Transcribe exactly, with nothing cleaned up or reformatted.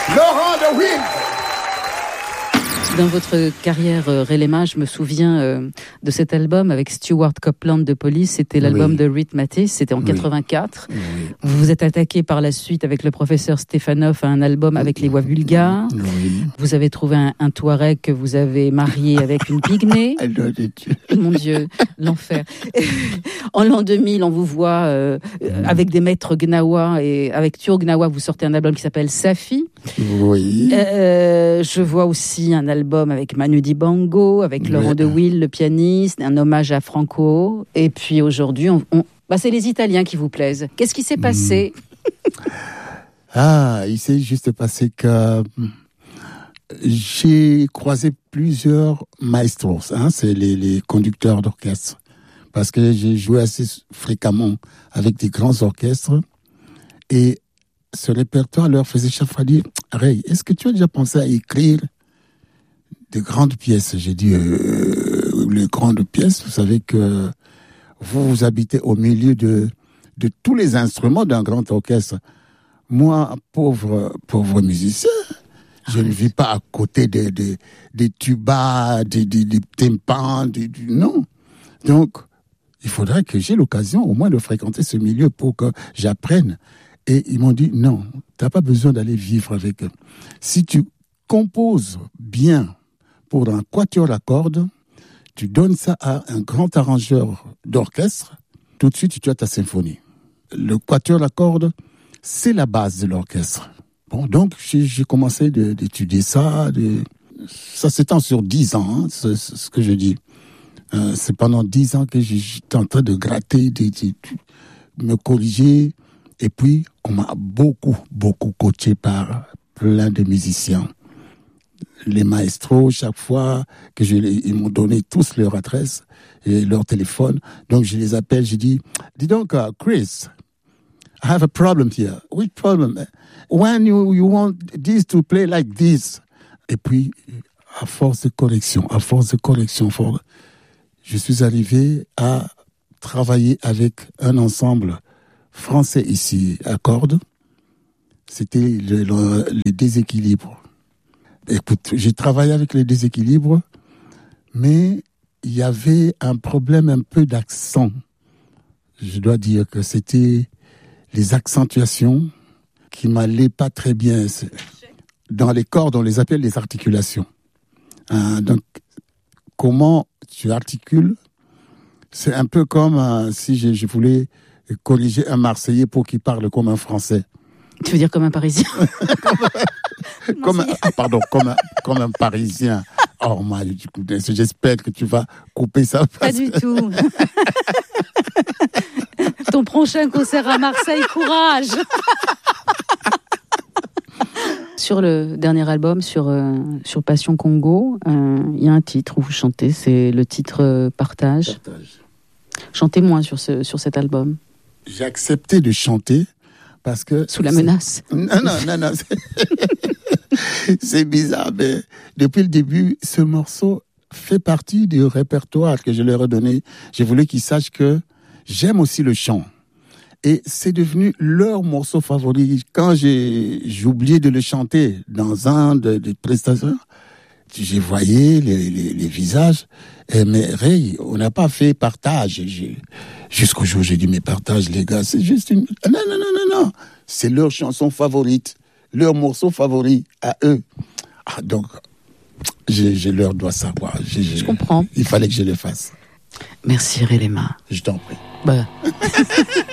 Laurent de Wild. Dans votre carrière, euh, Relema, je me souviens euh, de cet album avec Stewart Copeland de Police. C'était l'album oui. de Rick Matisse. C'était en oui. quatre-vingt-quatre. Oui. Vous vous êtes attaqué par la suite avec le professeur Stefanoff à un album avec les voix vulgaires. Oui. Vous avez trouvé un, un Touareg que vous avez marié avec une pygmée. Mon Dieu, l'enfer. En l'an deux mille, on vous voit euh, avec des maîtres Gnawa et avec Thio Gnawa, vous sortez un album qui s'appelle Safi. Oui. Euh, je vois aussi un album avec Manu Dibango, avec oui. Laurent de Wild, le pianiste, un hommage à Franco. Et puis aujourd'hui, on, on... Bah, c'est les Italiens qui vous plaisent. Qu'est-ce qui s'est passé? Ah, il s'est juste passé que j'ai croisé plusieurs maestros, hein, c'est les, les conducteurs d'orchestre. Parce que j'ai joué assez fréquemment avec des grands orchestres. Et ce répertoire leur faisait chaque fois dire « Ray, est-ce que tu as déjà pensé à écrire de grandes pièces ?» J'ai dit euh, « Les grandes pièces, vous savez que vous, vous habitez au milieu de, de tous les instruments d'un grand orchestre. Moi, pauvre, pauvre musicien, je ne vis pas à côté des, des, des tubas, des, des, des tympans, des, des, non. Donc, il faudrait que j'ai l'occasion au moins de fréquenter ce milieu pour que j'apprenne. » Et ils m'ont dit, non, tu n'as pas besoin d'aller vivre avec eux. Si tu composes bien pour un quatuor à cordes, tu donnes ça à un grand arrangeur d'orchestre, tout de suite tu as ta symphonie. Le quatuor à cordes, c'est la base de l'orchestre. Bon, donc j'ai, j'ai commencé de, d'étudier ça. De... Ça s'étend sur dix ans, hein, c'est, c'est ce que je dis. Euh, c'est pendant dix ans que j'étais en train de gratter, de, de, de me corriger. Et puis, on m'a beaucoup, beaucoup coaché par plein de musiciens. Les maestros, chaque fois que je les, ils m'ont donné tous leur adresse et leur téléphone. Donc, je les appelle, je dis, dis donc, uh, Chris, I have a problem here. Which problem? When you, you want this to play like this. Et puis, à force de correction, à force de correction, for... je suis arrivé à travailler avec un ensemble français ici à cordes. C'était le, le, les déséquilibres. Écoute, j'ai travaillé avec les déséquilibres, mais il y avait un problème un peu d'accent. Je dois dire que c'était les accentuations qui m'allaient pas très bien. Dans les cordes, on les appelle les articulations. Hein, donc, comment tu articules, c'est un peu comme euh, si je, je voulais corriger un Marseillais pour qu'il parle comme un Français. Tu veux dire comme un Parisien? comme, comme un, ah, pardon, comme un, comme un Parisien. Oh, moi, j'espère que tu vas couper ça. Pas du tout. Ton prochain concert à Marseille, courage. Sur le dernier album, sur, euh, sur Passion Congo, il euh, y a un titre où vous chantez, c'est le titre euh, Partage. Partage. Chantez moins sur, ce, sur cet album. J'ai accepté de chanter parce que... Sous la menace. Non, non, non, non. C'est... c'est bizarre, mais depuis le début, ce morceau fait partie du répertoire que je leur ai donné. J'ai voulu qu'ils sachent que j'aime aussi le chant. Et c'est devenu leur morceau favori. Quand j'ai, j'ai oublié de le chanter dans un des de prestations, j'ai voyé les, les, les visages. Et mais Ray, on n'a pas fait partage. J'ai, jusqu'au jour où j'ai dit, mais partage, les gars, c'est juste une... Non, non, non, non, non. C'est leur chanson favorite, leur morceau favori à eux. Ah, donc, je, je leur dois savoir. Je, je, je comprends. Il fallait que je le fasse. Merci, Relema. Je t'en prie. Bah.